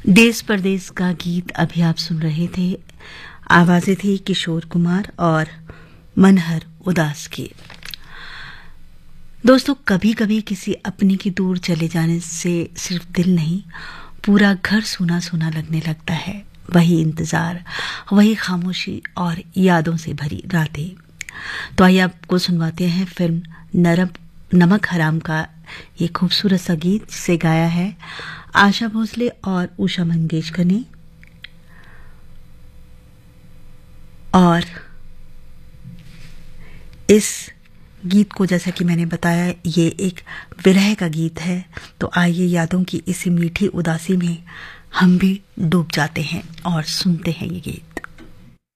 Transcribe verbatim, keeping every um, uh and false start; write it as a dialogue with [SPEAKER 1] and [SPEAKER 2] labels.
[SPEAKER 1] देश परदेश का गीत अभी आप सुन रहे थे। आवाजें थी किशोर कुमार और मनहर उदास की। दोस्तों, कभी कभी किसी अपने की दूर चले जाने से सिर्फ दिल नहीं, पूरा घर सूना सूना लगने लगता है। वही इंतजार, वही खामोशी और यादों से भरी रातें। तो आइए आपको सुनवाते हैं फिल्म नरम नमक हराम का ये खूबसूरत सा गीत, जिसे गाया है आशा भोसले और उषा मंगेशकर ने। और इस गीत को, जैसा कि मैंने बताया, ये एक विरह का गीत है। तो आइए यादों की इसी मीठी उदासी में हम भी डूब जाते हैं और सुनते हैं ये गीत।